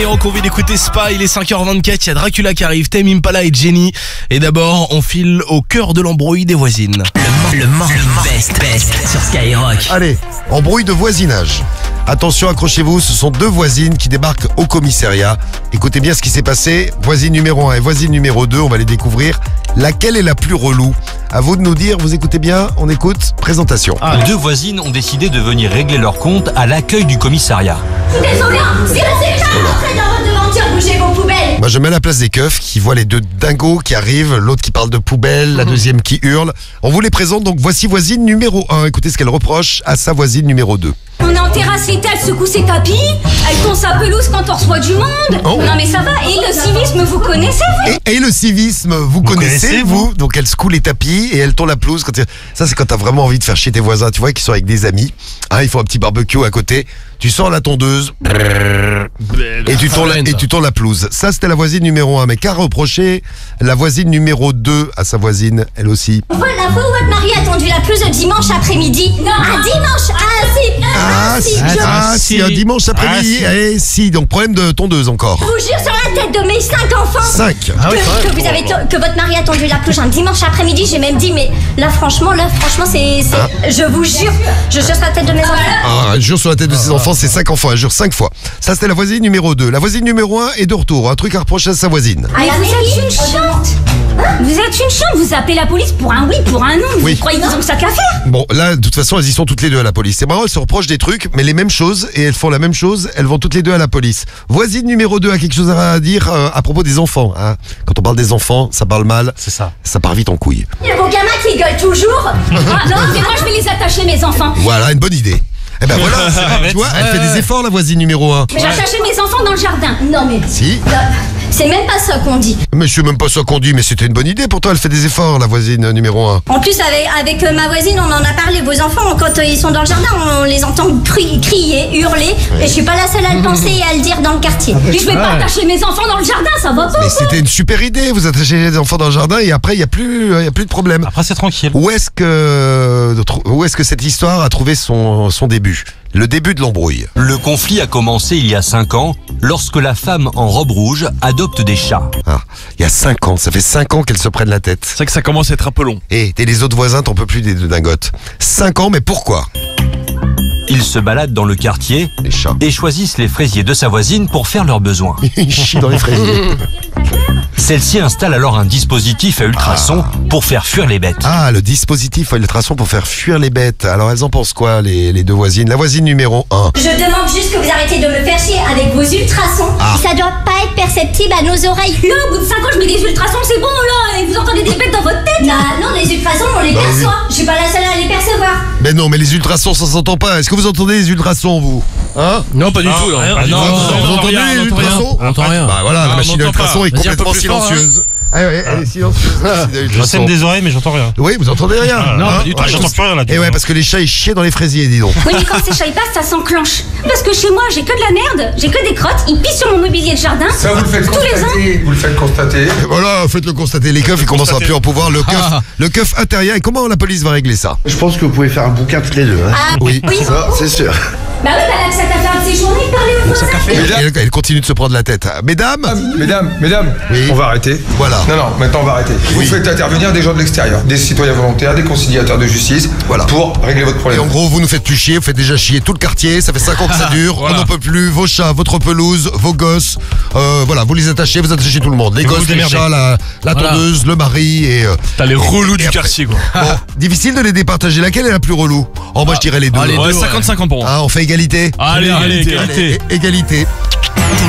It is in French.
Et on convie d'écouter Spa, il est 5h24, il y a Dracula qui arrive, Tame Impala et Jenny. Et d'abord, on file au cœur de l'embrouille des voisines. Le morning best sur Skyrock. Allez, embrouille de voisinage. Attention, accrochez-vous, ce sont deux voisines qui débarquent au commissariat. Écoutez bien ce qui s'est passé. Voisine numéro 1 et voisine numéro 2, on va les découvrir. Laquelle est la plus relou? À vous de nous dire, vous écoutez bien, on écoute, présentation. Deux voisines ont décidé de venir régler leur compte à l'accueil du commissariat. Désolé, si c'est pas rentré dans votre devanture, bougez vos poubelles. Moi je mets à la place des keufs qui voient les deux dingos qui arrivent, l'autre qui parle de poubelle, la deuxième qui hurle. On vous les présente, donc voici voisine numéro 1. Écoutez ce qu'elle reproche à sa voisine numéro 2. On est en terrasse l'été, elle secoue ses tapis, elle tond sa pelouse quand on reçoit du monde. Oh. Non mais ça va, et le civisme, vous connaissez vous? Et le civisme, vous connaissez vous? Donc elle secoue les tapis et elle tourne la pelouse. Ça c'est quand t'as vraiment envie de faire chier tes voisins, tu vois, qui sont avec des amis. Ils font un petit barbecue à côté. Tu sors la tondeuse et tu tournes la pelouse. Ça c'était la voisine numéro 1. Mais qu'a reproché la voisine numéro 2 à sa voisine, elle aussi? Voilà, vous, votre mari a tendu la pelouse dimanche après-midi. Non, un dimanche. Si, un dimanche après-midi. Si, donc problème de tondeuse encore. Je vous jure sur la tête de mes 5 enfants 5. que votre mari a tendu la pelouse un dimanche après-midi. J'ai même dit, mais là franchement c'est je vous jure, je jure sur la tête de mes enfants. Elle jure sur la tête de ses enfants, c'est 5 enfants, elle jure 5 fois. Ça c'était la voisine numéro 2. La voisine numéro 1 est de retour. Un truc à reprocher à sa voisine. Ah, vous êtes une chante. Vous êtes une chante, vous appelez la police pour un oui, pour un non. Oui. Vous croyez qu'ils ont ça qu'à faire? Bon, là, de toute façon, elles y sont toutes les deux à la police. C'est marrant, elles se reprochent des trucs, mais les mêmes choses, et elles font la même chose, elles vont toutes les deux à la police. Voisine numéro 2 a quelque chose à dire à propos des enfants. Quand on parle des enfants, ça parle mal. C'est ça. Ça part vite en couille. Il y a vos gamins qui gueulent toujours. Non, mais moi je vais les attacher, mes enfants. Voilà, une bonne idée. Eh ben voilà, tu vois, elle fait des efforts, la voisine numéro 1. Mais j'ai attaché mes enfants dans le jardin. Non mais... Si. C'est même pas ça qu'on dit. Mais c'est même pas ça qu'on dit, mais c'était une bonne idée. Pourtant, elle fait des efforts, la voisine numéro 1. En plus, avec ma voisine, on en a parlé. Vos enfants, quand ils sont dans le jardin, on les entend crier, hurler. Et je suis pas la seule à le penser et à le dire dans le quartier. Et je vais pas attacher mes enfants dans le jardin, ça va pas. Mais c'était une super idée. Vous attachez les enfants dans le jardin et après, il y a plus de problème. Après, c'est tranquille. Où est-ce que cette histoire a trouvé son début? Le début de l'embrouille. Le conflit a commencé il y a 5 ans, lorsque la femme en robe rouge adopte des chats. Il y a 5 ans, ça fait 5 ans qu'elles se prennent la tête. C'est vrai que ça commence à être un peu long. Et les autres voisins, t'en peux plus des deux dingotes. 5 ans, mais pourquoi? Ils se baladent dans le quartier Les chats. et choisissent les fraisiers de sa voisine pour faire leurs besoins. Ils chient dans les fraisiers. Celle-ci installe alors un dispositif à ultrasons pour faire fuir les bêtes. Le dispositif à ultrasons pour faire fuir les bêtes. Alors elles en pensent quoi, les deux voisines? La voisine numéro 1. Je demande juste que vous arrêtez de me faire chier avec vos ultrasons. Ça doit pas être perceptible à nos oreilles. Là, au bout de 5 ans, je mets des ultrasons, c'est bon là. Et vous entendez des bêtes dans votre tête? Non, les ultrasons, on les perçoit. Je suis pas la seule à les percevoir. Mais non, mais les ultrasons, ça s'entend pas. Est-ce que vous entendez les ultrasons, vous? Non, pas du tout. Vous entendez les ultrasons? On entend rien. Bah voilà, la machine à ultrasons est Vas-y, un peu complètement plus fort, silencieuse. Elle est silencieuse. Je sème des oreilles, mais j'entends rien. Oui, vous entendez rien? Non, pas du tout. J'entends plus rien là. Et ouais, parce que les chats ils chiaient dans les fraisiers, dis donc. Oui, mais quand ces chats ils passent, ça s'enclenche. Parce que chez moi, j'ai que de la merde, j'ai que des crottes, ils pissent sur mon mobilier de jardin. Ça, vous le faites tous les ans. constater. Vous le faites constater. Et voilà, faites-le constater. Les keufs, ils commencent à plus en pouvoir. Le keuf intérieur. Et comment la police va régler ça? Je pense que vous pouvez faire un bouquin toutes les deux. Oui. Ça, c'est sûr. Bah oui, bah là, ça t'a fait un de ces journées de parler aux voisins. Elle continue de se prendre la tête. Mesdames, Mesdames, Oui. on va arrêter. Voilà. Non, maintenant on va arrêter. Vous faites intervenir des gens de l'extérieur, des citoyens volontaires, des conciliateurs de justice, Voilà. pour régler votre et problème. en gros, vous nous faites plus chier, vous faites déjà chier tout le quartier, ça fait 5 ans que ça dure, Voilà. on n'en peut plus, vos chats, votre pelouse, vos gosses, voilà, vous les attachez, vous attachez tout le monde, les Et vous gosses, vous les démerdez. chats, la Voilà. tondeuse, le mari et... T'as les relous et du après- quartier, quoi. Bon, difficile de les départager, laquelle est la plus relou? Moi je dirais les deux. Ouais, 50-50 pour moi. On fait égalité? Allez, égalité. Égalité.